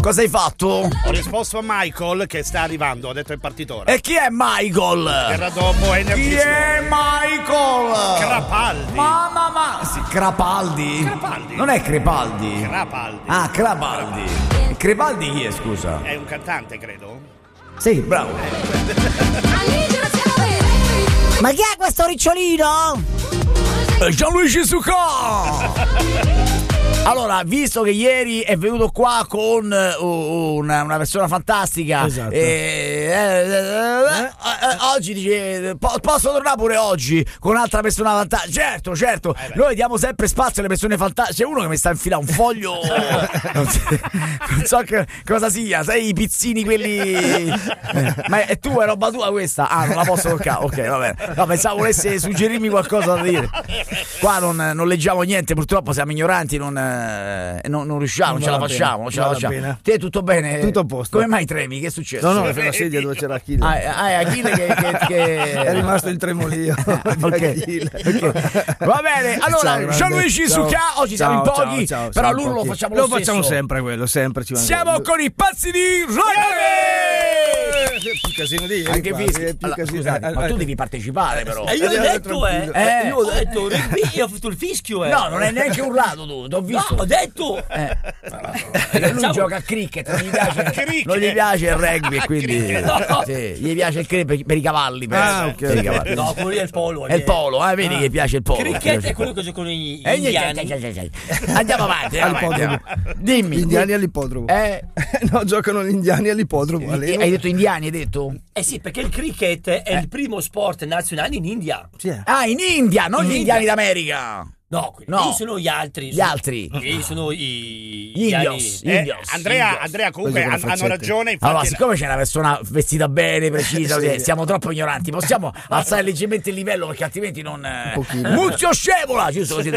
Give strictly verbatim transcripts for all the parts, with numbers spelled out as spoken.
cosa hai fatto? Ho risposto a Michael che sta arrivando, ho detto il partitore. E chi è Michael? Era dopo Energy Chi è Michael? Crapaldi. Mamma ma sì, Crapaldi? Crapaldi. Non è Crepaldi? Crapaldi. Ah, Crapaldi. E Crepaldi chi è, scusa? È un cantante, credo. Sì, bravo. Ma chi è questo ricciolino? Gianluigi Succa! Allora, visto che ieri è venuto qua con uh, una, una persona fantastica, esatto. e, eh, eh, eh, eh, oggi dice po- posso tornare pure oggi con un'altra persona fantastica. Certo, certo, eh noi diamo sempre spazio alle persone fantastiche. C'è uno che mi sta infilando un foglio, non so, non so che cosa sia, sai i pizzini quelli. Eh, ma è tua, è roba tua questa? Ah, non la posso toccare. Ok, va bene. No, pensavo volesse suggerirmi qualcosa da dire. Qua non, non leggiamo niente, purtroppo siamo ignoranti, non. Eh, non, non riusciamo, non ce la facciamo, non ce la facciamo. Te tutto bene? Tutto a posto. Come mai tremi? Che è successo? No, no, è una sedia dove c'era Achille. Ah, ah, è Achille che, che, che... è rimasto il tremolio. Okay. Okay. Va bene, allora Gianluigi Succa, oggi siamo in pochi, ciao, ciao, però l'uno lo facciamo lo, lo stesso. facciamo sempre quello, sempre ci siamo quello. Con i pazzi di rugby! Più casino di ieri, anche quasi, fischi. più Allora, casino. scusate, ma tu devi partecipare però. E io ho detto, eh, eh. io ho detto, rugby, io ho fatto il fischio, eh. No, non è neanche urlato tu, t'ho visto. No, ho detto. Eh. Lui diciamo... gioca a cricket, non gli piace, non gli piace il rugby, quindi no. sì, gli piace il cricket per, per i cavalli. Per, ah, ok. Per i cavalli. No, quello lì è il polo. È il polo, eh, vedi ah. che piace il polo. Cricket è quello che giocano gli eh, indiani. Andiamo avanti, avanti. Dimmi. Gli indiani all'ippodromo. Eh. No, giocano gli indiani all'ippodromo. Hai detto indiani, hai detto? Eh sì, perché il cricket è eh. il primo sport nazionale in India. Sì. Ah, in India, non in gli India. indiani d'America. No, no, sono gli altri. Gli sono, altri. Gli sono i gli indios. Eh, indios. Andrea, indios. Andrea comunque han, hanno ragione. Infatti allora, siccome c'è una persona vestita bene, precisa, sì, siamo troppo ignoranti, possiamo alzare leggermente il livello perché altrimenti non. Muzio Scevola! Giusto così.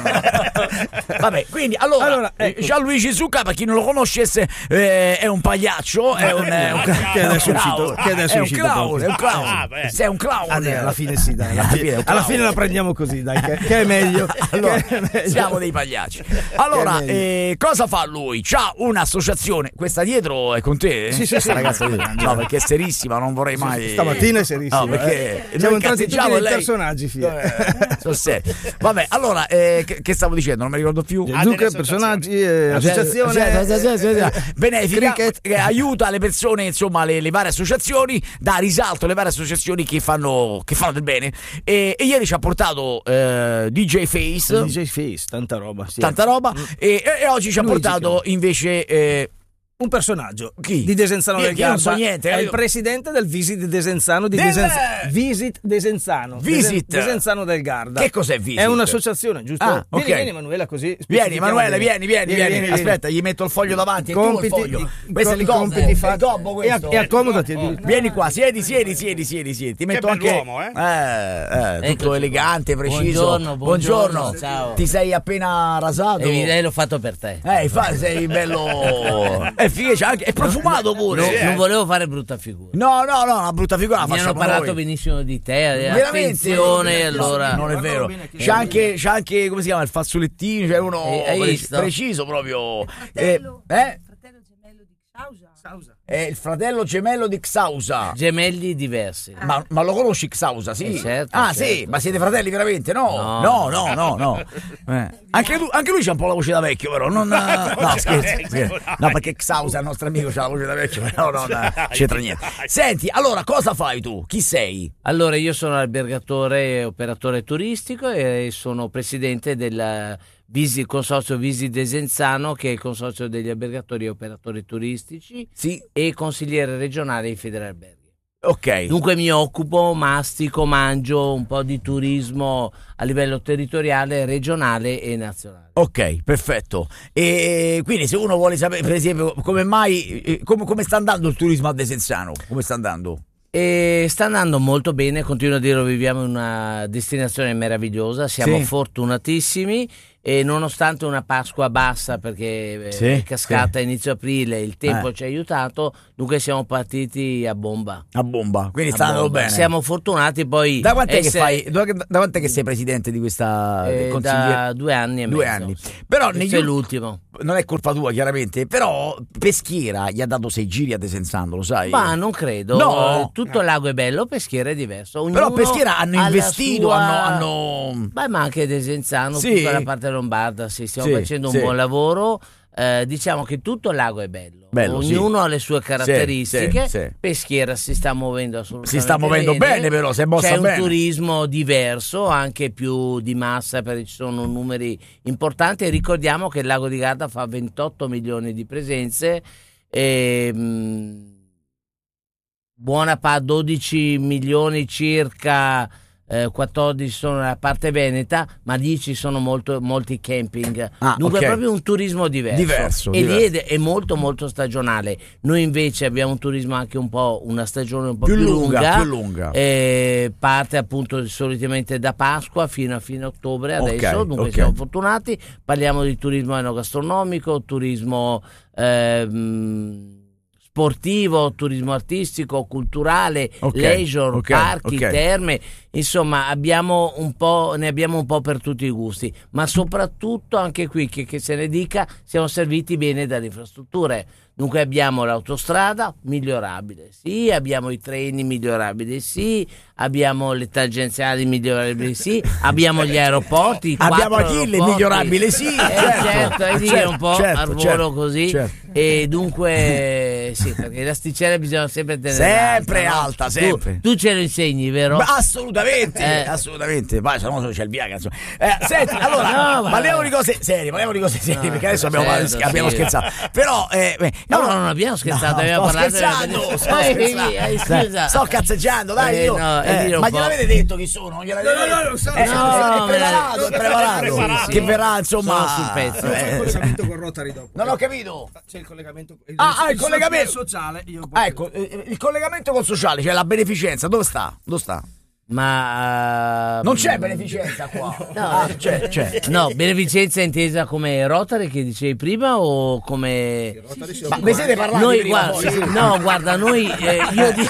Vabbè, quindi allora, allora ecco. Gianluigi Succa, per chi non lo conoscesse, eh, è un pagliaccio, è un, è un, che adesso è uscito, che adesso è un clown, è un clown. Ah, sei un clown. Ah, alla fine sì, dai, alla fine, alla fine la prendiamo così, dai, che, che è meglio. Allora, che è meglio. Siamo dei pagliacci. Allora, eh, cosa fa lui? C'ha un'associazione. Questa dietro è con te? Sì, sì, sì. Ragazza dietro. No, perché è serissima, non vorrei mai. Stamattina è serissima. No, perché eh. siamo entrati tutti nei personaggi, fia. Eh, sono serio. Vabbè, allora, eh, che, che stavo dicendo? Non mi ricordo più. Duca, personaggi, eh, associazione benefica che aiuta le persone, insomma, le, le varie associazioni, dà risalto alle varie associazioni che fanno, che fanno del bene. E, e ieri ci ha portato eh, D J Face. D J Face, tanta roba. Sì. Tanta roba. Mm. E, e oggi ci ha portato invece. Eh, un personaggio Chi? di Desenzano Io, del Garda. Non so niente. È io... il presidente del Visit Desenzano di Del... Desenzano. Visit Desenzano. Visit Desenzano del Garda. Che cos'è Visit? È un'associazione, giusto? Ah, vieni, okay. vieni Emanuela così. Vieni Emanuela, vieni, vieni, vieni, vieni, vieni. Aspetta, gli metto il foglio davanti. Compiti, il foglio. Questo è il compiti fatti. E, e accomodati. Oh. Vieni qua, siedi, siedi, siedi, siedi, siedi. Ti metto che anche bell'uomo, eh? Eh, eh, tutto elegante, preciso. Buongiorno, buongiorno, buongiorno. Ciao. Ti sei appena rasato? E lei l'ho fatto per te. Eh, infatti sei bello. È figo, anche è profumato pure. No, non volevo fare brutta figura. No, no, no, una brutta figura la Mi facciamo hanno parlato noi. benissimo di te, attenzione, allora. Non è vero. C'è anche, c'è anche, come si chiama, il fazzolettino, c'è uno eh, pre- preciso proprio. Il fratello, eh? eh? il fratello gemello di Xausa. Xausa. È il fratello gemello di Xausa. Gemelli diversi. Ma, ma lo conosci Xausa, sì? Eh, certo, ah, certo. sì, ma siete fratelli veramente? No, no, no, no, no. no. Eh. Anche, lui, anche lui c'ha un po' la voce da vecchio, però. Non, no, scherzo, scherzo. No, perché Xausa, il nostro amico, c'ha la voce da vecchio, però non c'entra niente. Senti, allora, cosa fai tu? Chi sei? Allora, io sono albergatore e operatore turistico e sono presidente del Visi, consorzio Visi Desenzano, che è il consorzio degli albergatori e operatori turistici, sì, e consigliere regionale di Federalberghi. Ok. Dunque mi occupo, mastico, mangio un po' di turismo a livello territoriale, regionale e nazionale. Ok, perfetto. E quindi se uno vuole sapere, per esempio, come mai, come, come sta andando il turismo a Desenzano? Come sta andando? E sta andando molto bene, continuo a dirlo, viviamo in una destinazione meravigliosa, siamo sì. fortunatissimi e nonostante una Pasqua bassa perché Sì, è cascata a sì. inizio aprile, il tempo Eh. ci ha aiutato, dunque siamo partiti a bomba. A bomba, quindi A sta andando bomba. bene. Siamo fortunati poi. Da quant'è che essere- fai? Da, da quant'è che sei presidente di questa Eh, consigliere? da due anni e Due mezzo. anni. Però negli Questo è ul- l'ultimo. Non è colpa tua, chiaramente, però Peschiera gli ha dato sei giri a Desenzano, lo sai? Ma non credo. No. Eh, tutto il lago è bello, Peschiera è diverso. Ognuno Però Peschiera hanno ha la investito, sua- hanno, hanno... Beh, ma anche Desenzano, Sì. tutta la parte lombarda, sì, stiamo Sì, facendo un sì. buon lavoro. Eh, diciamo che tutto il lago è bello, Bello, sì. ognuno ha le sue caratteristiche. Sì, sì. Peschiera si sta muovendo assolutamente Si sta muovendo bene, però, si è mossa c'è bene. un turismo diverso, anche più di massa, perché ci sono numeri importanti. E ricordiamo che il lago di Garda fa ventotto milioni di presenze e mh, buona pa dodici milioni circa, eh, quattordici sono nella parte veneta, ma dieci sono molto, molti camping. Ah, Dunque ok. è proprio un turismo diverso, Diverso, e lì diverso. è, è molto molto stagionale. Noi invece abbiamo un turismo anche un po', una stagione un po' Più più, lunga, più lunga. eh, parte appunto solitamente da Pasqua fino a fine ottobre adesso, Ok, dunque ok. siamo fortunati. Parliamo di turismo enogastronomico, turismo ehm, sportivo, turismo artistico, culturale, Ok, leisure, ok, parchi, ok. terme, insomma abbiamo un po', ne abbiamo un po' per tutti i gusti, ma soprattutto anche qui, che, che se ne dica, siamo serviti bene dalle infrastrutture. Dunque abbiamo l'autostrada migliorabile, sì, abbiamo i treni migliorabili, sì, abbiamo le tangenziali migliorabili, sì, abbiamo gli aeroporti, i Abbiamo quattro Achille aeroporti. migliorabile, sì, Eh, certo, certo, e dire certo, un po' certo, al volo certo, così, certo. e dunque sì, perché l'asticella bisogna sempre tenere Sempre alta, no? alta, Tu- sempre. Tu, ce lo insegni, vero? Ma assolutamente, Eh. assolutamente. Poi se no c'è il Biaga, insomma. Eh, senti, allora, No, ma- parliamo di cose serie, parliamo di cose serie, No, perché adesso abbiamo, certo, abbiamo sì. scherzato. Però, eh, beh, No, no, non abbiamo scherzato, no, abbiamo sto parlato scherzando, della- sto Eh, scherzando. eh, eh, Dai, scusa. sto cazzeggiando, dai, Eh, io. no, e eh, dire un ma po'. gliel'avete detto chi sono? Non gliel'avete No, no, detto? no, lo so, Eh, lo so, è no, me preparato, l'ha- è preparato. Sì, sì. Che verrà, insomma. Sono sul pezzo. eh, C'è il collegamento con Rotary dopo. Non ho capito. C'è il collegamento. Ah, ah, il so- collegamento. sociale. Io Ah, ecco, eh, il collegamento col sociale, cioè la beneficenza, dove sta? Dove sta? Ma Non c'è beneficenza qua. No, Ah, c'è, c'è. No, beneficenza intesa come Rotary che dicevi prima o come... Ma vi siete parlati Noi, prima guarda, voi? no, guarda, noi eh, io di...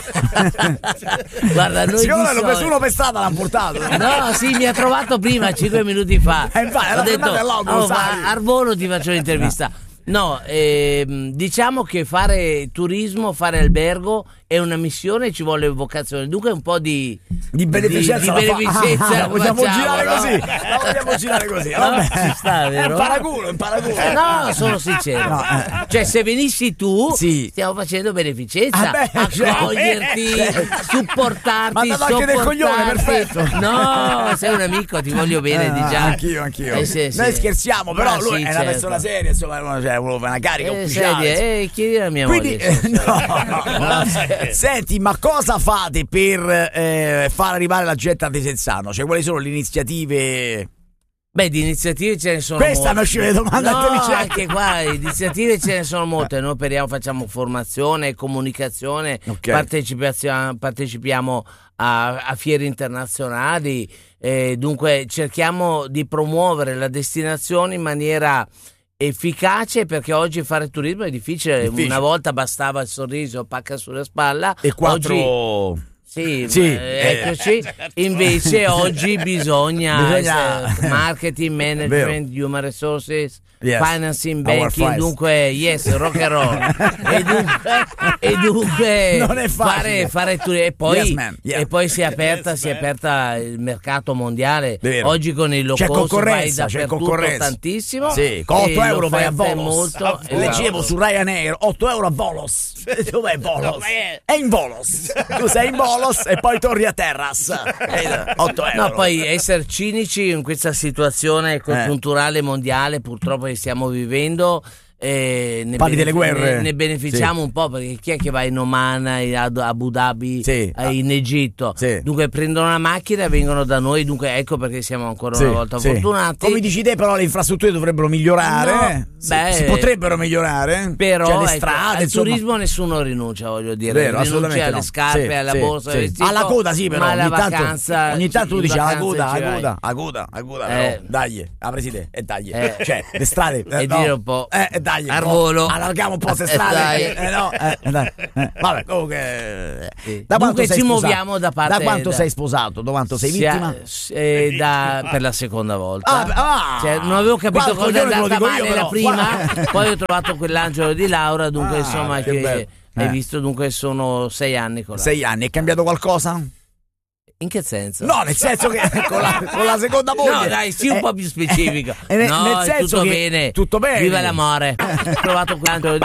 guarda, noi Secondo di me l'ho preso solito- uno per strada, l'hanno portato. No, sì, mi ha trovato prima, cinque minuti fa. Eh, infatti, era Ho detto, fermato all'autobus, oh, sai. ma Arvolo ti faccio l'intervista. No, ehm, diciamo che fare turismo, fare albergo è una missione, ci vuole vocazione, dunque un po' di Di beneficenza, di, la di fa- beneficenza ah, la la vogliamo facciamo, girare no? così, la vogliamo girare così. No, Vabbè. ci sta, vero? È un paraculo, è un paraculo. No, sono sincero. No, eh. Cioè, se venissi tu, Sì. stiamo facendo beneficenza, Ah, beh, accoglierti, cioè. supportarti. Ma ha dato anche del coglione, sopportarti. perfetto. No, sei un amico, ti voglio bene di Ah, già. anchio, anch'io. Eh, sì, sì. Noi scherziamo, però Ma lui sì, è una certo. persona seria, insomma, uno, cioè, uno fa una carica Eh, ufficiale. senti, eh, chiedi alla mia Quindi, moglie. eh, se- no. Senti, ma cosa fate per eh, far arrivare la gente a Desenzano? Cioè, quali sono le iniziative? Beh, di iniziative ce ne sono Questa molte. mi usciva le domande No, intelligenti. anche qua iniziative ce ne sono molte. Noi operiamo, facciamo formazione, comunicazione, Ok. partecipazio- partecipiamo a, a fiere internazionali, eh, dunque cerchiamo di promuovere la destinazione in maniera efficace, perché oggi fare turismo è difficile. Difficile. Una volta bastava il sorriso, pacca sulla spalla, E quattro... oggi sì, Sì, eh, eccoci. Invece oggi bisogna, Bisogna- essere marketing, management, human resources, Yes. financing, Our banking, fries. dunque yes, rock and roll. e dunque, e dunque Non è facile. fare, fare tu- e poi, Yes, man. Yeah. e poi si è aperta, si è aperta il mercato mondiale. Vero. Oggi con il low C'è cost vai concorrenza, c'è dappertutto concorrenza. tantissimo. Sì, con e otto euro vai a l'offerta è Volos. molto, Leggevo esatto. su Ryanair, otto euro a Volos. Dov'è Volos? È in Volos. Tu sei in Volos e poi torni a Terras. otto euro. No, poi essere cinici in questa situazione congiunturale mondiale purtroppo che stiamo vivendo, E ne Parli delle benef- guerre. ne, ne beneficiamo Sì. un po', perché chi è che va in Oman, a Abu Dhabi, Sì. eh, in Egitto? Sì. Dunque prendono una macchina e vengono da noi, dunque ecco perché siamo ancora Sì, una volta sì. fortunati. Come dici te, però le infrastrutture dovrebbero migliorare. No, si, beh, si potrebbero migliorare. Però cioè, le ecco, strade, al insomma. turismo nessuno rinuncia, voglio dire. Vero, rinuncia assolutamente alle no. scarpe, Sì, alla sì, borsa, sì. al vestito, alla coda sì, però ma alla ogni tanto, vacanza, ogni tanto tu in dici alla vacanza coda, ci alla vai. coda, alla coda, alla coda, Eh. però, dai, apri te e dai, Eh. cioè le strade, eh, E no. dire un po'. eh, eh, dai, Al un po'. volo. allarghiamo un po' queste Eh, strade, dai. eh, no, eh, eh, dai. Eh, vabbè, comunque, eh, Sì. da quanto Dunque sei ci sposato? muoviamo da parte- da quanto da- sei sposato, da quanto sei Sia- vittima? eh, da- per la seconda volta. Ah, beh, ah. Cioè, non avevo capito Guarda, cosa è coglione, te lo andata dico male io, la però. prima, Guarda. poi ho trovato quell'angelo di Laura, dunque Ah, insomma che che bello. hai Eh. visto, dunque sono sei anni con Laura. Sei anni, è cambiato qualcosa? In che senso? No, nel senso che con la, con la seconda moglie. No, dai, sii un Eh, po' più specifico. eh, nel- no, nel è senso tutto che- bene. tutto bene. Viva l'amore. Ho trovato quell'angelo di